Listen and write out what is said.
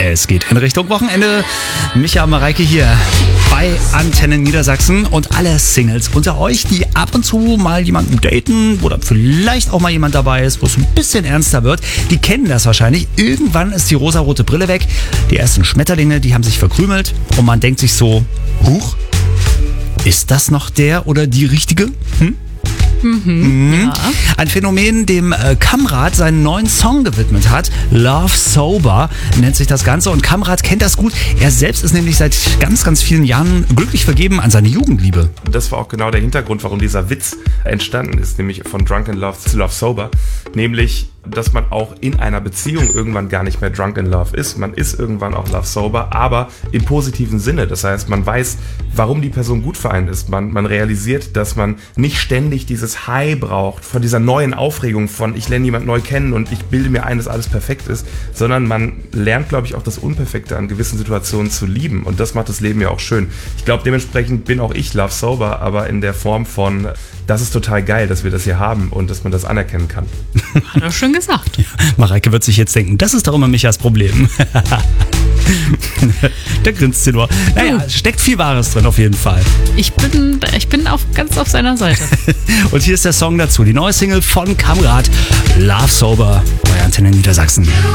Es geht in Richtung Wochenende. Micha und Mareike hier bei Antenne Niedersachsen und alle Singles unter euch, die ab und zu mal jemanden daten oder vielleicht auch mal jemand dabei ist, wo es ein bisschen ernster wird, die kennen das wahrscheinlich. Irgendwann ist die rosarote Brille weg, die ersten Schmetterlinge, die haben sich verkrümelt und man denkt sich so, huch, ist das noch der oder die Richtige? Ja. Ein Phänomen, dem Kamrat seinen neuen Song gewidmet hat. Love Sober nennt sich das Ganze und Kamrat kennt das gut. Er selbst ist nämlich seit ganz, ganz vielen Jahren glücklich vergeben an seine Jugendliebe. Das war auch genau der Hintergrund, warum dieser Witz entstanden ist, nämlich von Drunk in Love zu Love Sober. Nämlich, dass man auch in einer Beziehung irgendwann gar nicht mehr drunk in love ist. Man ist irgendwann auch love sober, aber im positiven Sinne. Das heißt, man weiß, warum die Person gut für einen ist. Man realisiert, dass man nicht ständig dieses High braucht von dieser neuen Aufregung von ich lerne jemanden neu kennen und ich bilde mir ein, dass alles perfekt ist, sondern man lernt, glaube ich, auch das Unperfekte an gewissen Situationen zu lieben und das macht das Leben ja auch schön. Ich glaube, dementsprechend bin auch ich love sober, aber in der Form von das ist total geil, dass wir das hier haben und dass man das anerkennen kann. Hat er schon gesagt. Ja, Mareike wird sich jetzt denken, das ist doch immer Michas Problem. Da grinst sie nur. Naja, steckt viel Wahres drin auf jeden Fall. Ich bin ganz auf seiner Seite. Und hier ist der Song dazu, die neue Single von Kamrat, Love Sober bei Antenne Niedersachsen.